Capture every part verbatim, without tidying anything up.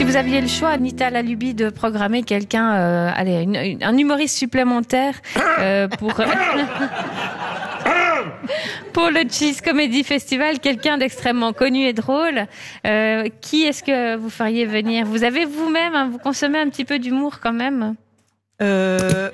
Si vous aviez le choix, Anita Lalubie, de programmer quelqu'un, euh, allez, une, une, un humoriste supplémentaire euh, pour pour le Cheese Comedy Festival, quelqu'un d'extrêmement connu et drôle, euh, qui est-ce que vous feriez venir? Vous avez vous-même, hein, vous consommez un petit peu d'humour quand même? Euh...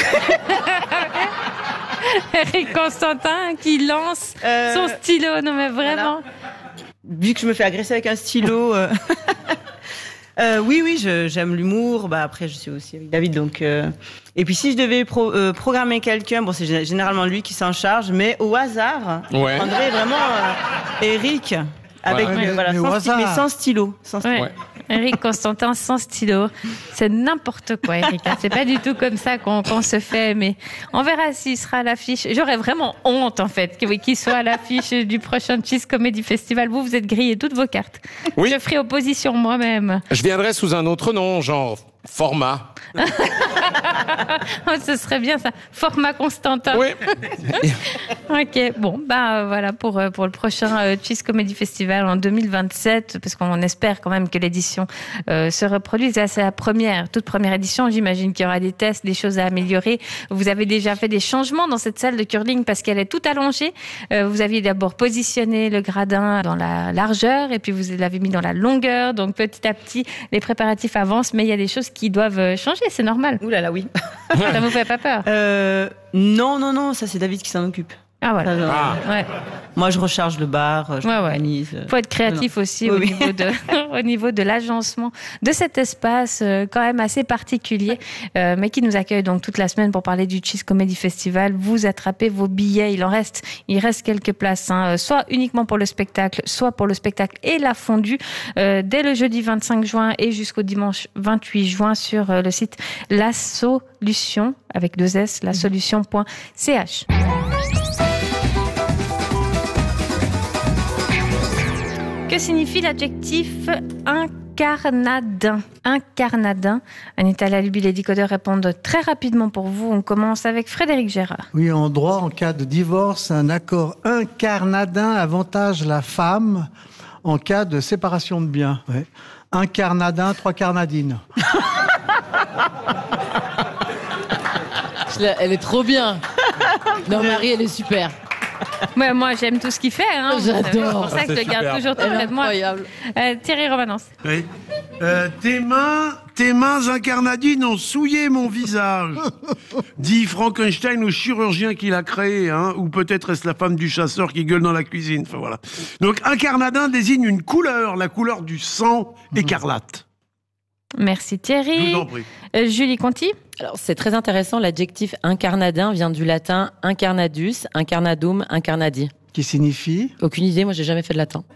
Eric Constantin qui lance euh... son stylo, non mais vraiment. Voilà. Vu que je me fais agresser avec un stylo, euh... euh, oui, oui, je, j'aime l'humour. Bah après, je suis aussi avec David, donc. Euh... Et puis si je devais pro, euh, programmer quelqu'un, bon, c'est généralement lui qui s'en charge, mais au hasard, ouais. je prendrais vraiment euh, Eric avec ouais. euh, voilà, mais, sans, mais, stylo, mais sans stylo. Sans stylo. Ouais. Ouais. Eric Constantin sans stylo. C'est n'importe quoi, Eric. C'est pas du tout comme ça qu'on, qu'on se fait, mais on verra s'il sera à l'affiche. J'aurais vraiment honte, en fait, qu'il soit à l'affiche du prochain Cheese Comedy Festival. Vous, vous êtes grillé toutes vos cartes. Oui. Je ferai opposition moi-même. Je viendrai sous un autre nom, genre format. Oh, ce serait bien ça. Format Constantin. Oui. Ok, bon, bah voilà pour pour le prochain euh, Cheese Comedy Festival en deux mille vingt-sept, parce qu'on espère quand même que l'édition euh, se reproduise. Là, c'est la première, toute première édition. J'imagine qu'il y aura des tests, des choses à améliorer. Vous avez déjà fait des changements dans cette salle de curling parce qu'elle est toute allongée. Euh, vous aviez d'abord positionné le gradin dans la largeur et puis vous l'avez mis dans la longueur. Donc petit à petit, les préparatifs avancent, mais il y a des choses qui doivent changer. C'est normal. Ouh là là, oui. Ça vous fait pas peur? euh, Non, non, non, ça c'est David qui s'en occupe. Ah voilà. Ça, Ah. Ouais. Moi, je recharge le bar, je Ouais, ouais. organise. Faut être créatif non. aussi Oui, au, oui. niveau de, au niveau de l'agencement de cet espace euh, quand même assez particulier, euh, mais qui nous accueille donc toute la semaine pour parler du Cheese Comedy Festival. Vous attrapez vos billets, il en reste, il reste quelques places, hein, soit uniquement pour le spectacle, soit pour le spectacle et la fondue, euh, dès le jeudi vingt-cinq juin et jusqu'au dimanche vingt-huit juin sur euh, le site La Solution, avec deux S, la solution point c h. Que signifie l'adjectif incarnadin? Incarnadin. Anita Lalubie, les décodeurs répondent très rapidement pour vous. On commence avec Frédéric Gérard. Oui, en droit, en cas de divorce, un accord incarnadin avantage la femme en cas de séparation de biens. Ouais. Un carnadin, trois carnadines. Elle est trop bien. Non, Marie, elle est super. Ouais, moi, j'aime tout ce qu'il fait. Hein. J'adore. C'est pour ça que Ah, je le garde super. toujours tout Elle est près de moi. incroyable. Euh, Thierry Romanence. Oui. Euh, tes mains, tes mains incarnadines ont souillé mon visage, dit Frankenstein au chirurgien qui l'a créé, hein, ou peut-être est-ce la femme du chasseur qui gueule dans la cuisine. Enfin voilà. Donc incarnadin désigne une couleur, la couleur du sang écarlate. Merci Je Thierry. vous en prie. Euh, Julie Conti. Alors, c'est très intéressant. L'adjectif incarnadin vient du latin incarnadus, incarnadum, incarnadi. Qui signifie? Aucune idée, moi, j'ai jamais fait de latin.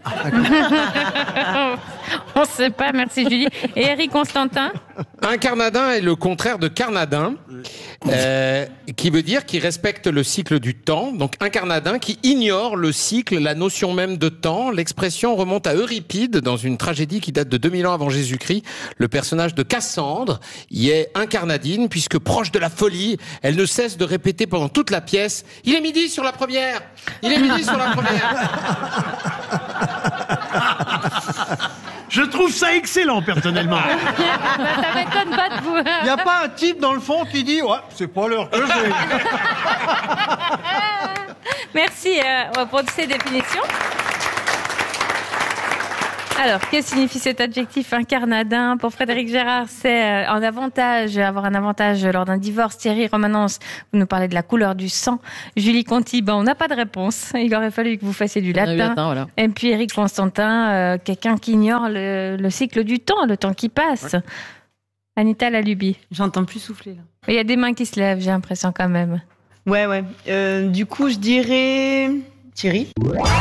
On ne sait pas, merci Julie. Et Eric Constantin. Incarnadin est le contraire de carnadin, euh, qui veut dire qui respecte le cycle du temps. Donc incarnadin qui ignore le cycle, la notion même de temps. L'expression remonte à Euripide dans une tragédie qui date de deux mille ans avant Jésus-Christ. Le personnage de Cassandre y est incarnadine puisque proche de la folie, elle ne cesse de répéter pendant toute la pièce « Il est midi sur la première ! Il est midi sur la première !» Je trouve ça excellent, personnellement. Ça m'étonne pas de vous. Il n'y a pas un type dans le fond qui dit « Ouais, c'est pas l'heure que j'ai. » Merci euh, pour ces définitions. Alors, que signifie cet adjectif incarnadin? Pour Frédéric Gérard, c'est euh, un avantage, avoir un avantage lors d'un divorce. Thierry Romanence, vous nous parlez de la couleur du sang. Julie Conti, ben, on n'a pas de réponse. Il aurait fallu que vous fassiez du latin. latin voilà. Et puis Eric Constantin, euh, quelqu'un qui ignore le, le cycle du temps, le temps qui passe. Ouais. Anita Lalubie. J'entends plus souffler là. Il y a des mains qui se lèvent, j'ai l'impression quand même. Ouais, ouais. Euh, du coup, je dirais Thierry.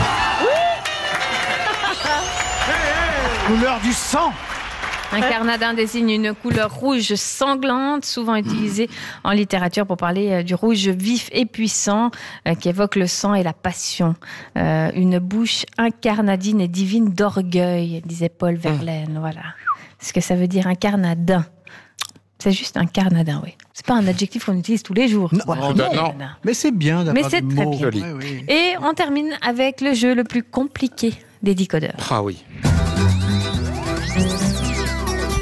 Couleur du sang. Un carnadin désigne une couleur rouge sanglante, souvent utilisée en littérature pour parler du rouge vif et puissant, euh, qui évoque le sang et la passion. Euh, une bouche incarnadine et divine d'orgueil, disait Paul Verlaine. Voilà. Ce que ça veut dire incarnadin. C'est juste un carnadin, oui. C'est pas un adjectif qu'on utilise tous les jours. Non, Voilà. non, non. Mais c'est bien d'avoir Mais c'est des très mots. bien. Joli. Ouais, oui. Et on termine avec le jeu le plus compliqué des décodeurs. Ah oui.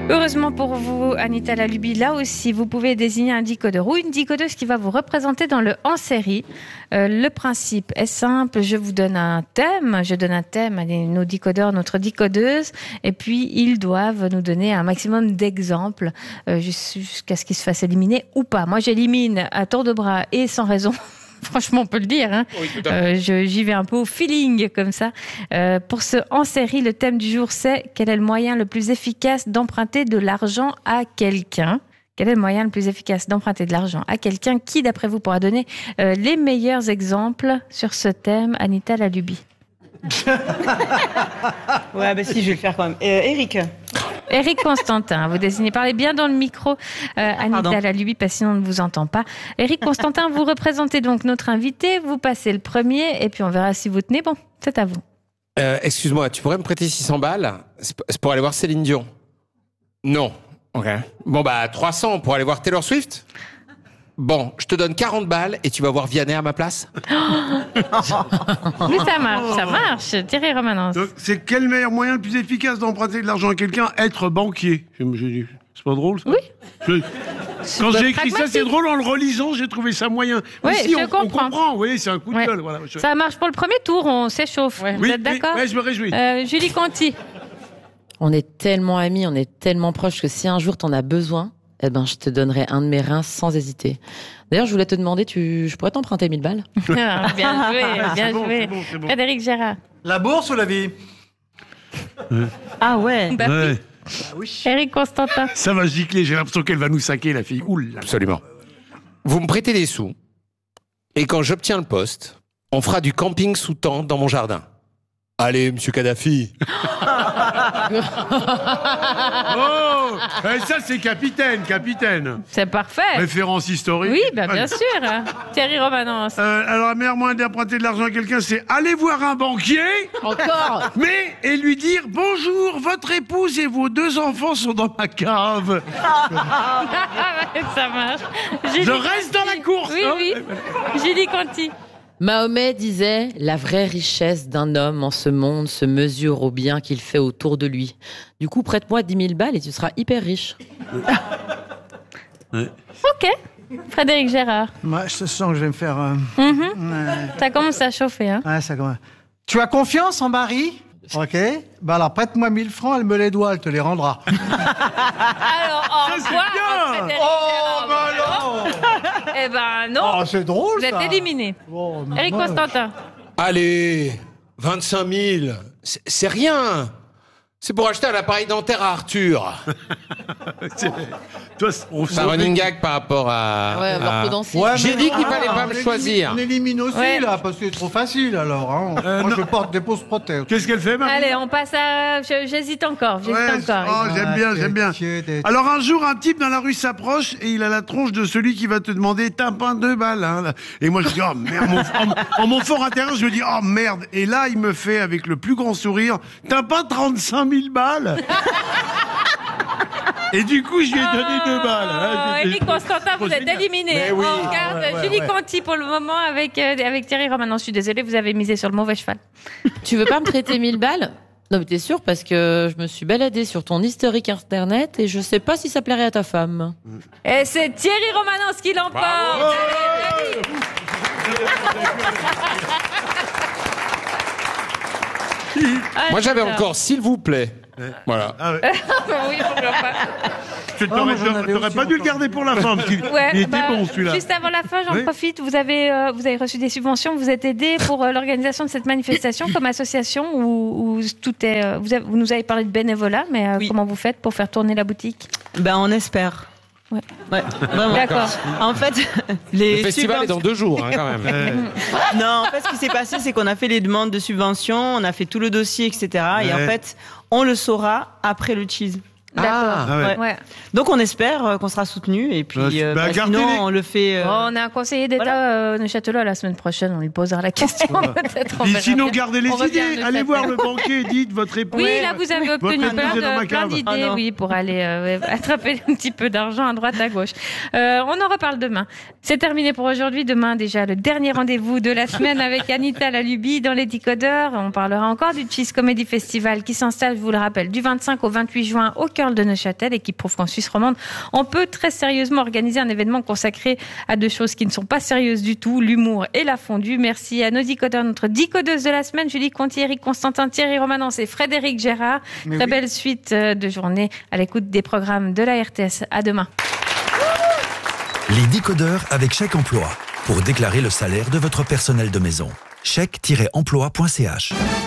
Heureusement pour vous, Anita Lalubi, là aussi, vous pouvez désigner un décodeur ou une décodeuse qui va vous représenter dans le en série. Euh, le principe est simple, je vous donne un thème, je donne un thème à nos décodeurs, notre décodeuse, et puis ils doivent nous donner un maximum d'exemples euh, jusqu'à ce qu'ils se fassent éliminer ou pas. Moi, j'élimine à tour de bras et sans raison. Franchement, on peut le dire. Hein. Oui, tout à fait. Euh, je, j'y vais un peu au feeling comme ça. Euh, pour ce en série, le thème du jour, c'est quel est le moyen le plus efficace d'emprunter de l'argent à quelqu'un. Quel est le moyen le plus efficace d'emprunter de l'argent à quelqu'un qui, d'après vous, pourra donner euh, les meilleurs exemples sur ce thème, Anita Lalubi? Ouais, bah si, je vais le faire quand même. Euh, Eric. Éric Constantin, vous désignez, parlez bien dans le micro, euh, Anita Pardon. Lalubi, parce que sinon on ne vous entend pas. Éric Constantin, vous représentez donc notre invité, vous passez le premier, et puis on verra si vous tenez. Bon, c'est à vous. Euh, excuse-moi, tu pourrais me prêter six cents balles? C'est p- c'est pour aller voir Céline Dion? Non. Ok. Bon, bah, trois cents pour aller voir Taylor Swift? Bon, je te donne quarante balles et tu vas voir Vianney à ma place? Oui, ça marche, ça marche. Thierry Romanens. Donc, c'est quel meilleur moyen le plus efficace d'emprunter de l'argent à quelqu'un? Être banquier. Je me suis dit, c'est pas drôle, ça? Oui. Je- Quand j'ai écrit ça, pragmatique. c'est drôle. En le relisant, j'ai trouvé ça moyen. Oui, Mais si, je on, on comprends. comprend. Oui, c'est un coup de Ouais. gueule. Voilà. Je- Ça marche pour le premier tour, on s'échauffe. Vous Oui, êtes d'accord? oui, ouais, je me réjouis. Euh, Julie Conti. On est tellement amis, on est tellement proches que si un jour t'en as besoin, eh ben, je te donnerai un de mes reins sans hésiter. D'ailleurs, je voulais te demander, tu, je pourrais t'emprunter mille balles? Ah, bien joué, bien C'est bon, joué. c'est bon, c'est bon. Frédéric Gérard. La bourse ou la vie? Ah ouais. Bah, Ouais. Éric Constantin. Ça va gicler. J'ai l'impression qu'elle va nous saquer, la fille. Ouh là. Absolument. Vous me prêtez des sous, et quand j'obtiens le poste, on fera du camping sous tente dans mon jardin. Allez, monsieur Kadhafi. Oh, eh, ça c'est capitaine, capitaine. C'est parfait. Référence historique. Oui, bah, bien Allez. sûr. Thierry Romanens. Euh, alors, le meilleur moyen d'emprunter de l'argent à quelqu'un, c'est aller voir un banquier, Encore? mais et lui dire bonjour, votre épouse et vos deux enfants sont dans ma cave. Ah ouais, ça marche. Julie Je reste dans la course. Oui, hein. oui. Julie Conti. Mahomet disait « La vraie richesse d'un homme en ce monde se mesure au bien qu'il fait autour de lui. Du coup, prête-moi dix mille balles et tu seras hyper riche. Ok. Frédéric Gérard. Moi, je sens que je vais me faire... euh, Mhm. ouais, Ça commence à chauffer. Hein. ouais, ça commence. Tu as confiance en Marie? Ok. Bah alors, prête-moi mille francs, elle me les doit, elle te les rendra. Alors, au Ça, c'est revoir, bien. Frédéric Oh, Gérard. bah non. Eh ben non. Oh, c'est drôle, Vous êtes ça. éliminé. Bon, Éric moi, Constantin. Allez, vingt-cinq mille. C'est c'est rien. C'est pour acheter un appareil dentaire à Arthur. C'est- Toi, on C'est un running gag par rapport à... Ouais, à- orthodontie. Ouais, J'ai mais dit non, qu'il fallait ah, pas on me élimine- choisir. On élimine aussi, Ouais. là, parce que c'est trop facile, alors. Hein. Euh, Moi, non. je porte des pauses prothèses. Qu'est-ce qu'elle fait, Marie? Allez, on passe à... je- J'hésite encore, j'hésite Ouais, encore. oh, j'aime bien, Ah, j'aime bien. Dieu des- Alors un jour, un type dans la rue s'approche et il a la tronche de celui qui va te demander t'as pas deux balles. Hein, là. Et moi je dis oh merde, mon, en, en mon fort intérieur je me dis oh merde. Et là il me fait avec le plus grand sourire t'as pas trente-cinq mille balles. Et du coup je lui ai donné deux balles. hein. Oh, J'ai- Éric Constantin, vous Trop êtes génial. éliminé. Mais oui. On regarde Ouais, ouais, Julie ouais. Conti pour le moment avec, euh, avec Thierry Romanens. Je suis désolée, vous avez misé sur le mauvais cheval. Tu veux pas me traiter mille balles? Non, mais t'es sûr, parce que je me suis baladée sur ton historique internet et je sais pas si ça plairait à ta femme. Et c'est Thierry Romanens qui l'emporte. Ah, Moi, j'avais j'adore. encore, s'il vous plaît. Voilà. Ah ouais. Oui, pourquoi pas. Tu Ah, moi, t'aurais j'en avais t'aurais aussi pas dû le encore. garder pour la fin. Parce qu'il Ouais, il était bah, bon celui-là. Juste avant la fin, j'en Oui. profite. Vous avez, euh, vous avez reçu des subventions, vous êtes aidé pour euh, l'organisation de cette manifestation comme association ou tout est. euh, vous, avez- vous nous avez parlé de bénévolat, mais euh, Oui. comment vous faites pour faire tourner la boutique? Ben, on espère. Ouais. Ouais, vraiment. D'accord. En fait, les Le festival est dans subventions- deux jours, hein, quand même. Euh, Non, en fait, ce qui s'est passé, c'est qu'on a fait les demandes de subventions, on a fait tout le dossier, et cetera. Et Ouais. en fait, on le saura après le cheese. D'accord. Ah ouais. Ouais. Donc, on espère euh, qu'on sera soutenu. Et puis, Bah, euh, bah, bah, gardez-les. sinon, on le fait. euh, Oh, on a un conseiller d'État euh, Neuchâtelois la semaine prochaine. On lui posera la question. Peut-être. on Et verra sinon, bien. gardez les On revient idées. à Allez Neuchâtel. voir le banquier et dites votre épouse. Oui, là, vous avez obtenu Votre plein épouse est dans ma de- plein cave. d'idées, Ah non. oui, pour aller euh, attraper un petit peu d'argent à droite, à gauche. Euh, on en reparle demain. C'est terminé pour aujourd'hui. Demain, déjà, le dernier rendez-vous de la semaine avec Anita Lalubi dans les Décodeurs. On parlera encore du Cheese Comedy Festival qui s'installe, je vous le rappelle, du vingt-cinq au vingt-huit juin au cœur Pearl de Neuchâtel et qui prouve qu'en Suisse romande, on peut très sérieusement organiser un événement consacré à deux choses qui ne sont pas sérieuses du tout, l'humour et la fondue. Merci à nos dicodeurs, notre dicodeuses de la semaine, Julie Conti, Eric Constantin, Thierry Romanence et Frédéric Gérard. Mais très oui. belle suite de journée à l'écoute des programmes de la R T S. À demain. Les décodeurs avec Chèque Emploi pour déclarer le salaire de votre personnel de maison. chèque tiret emploi point c h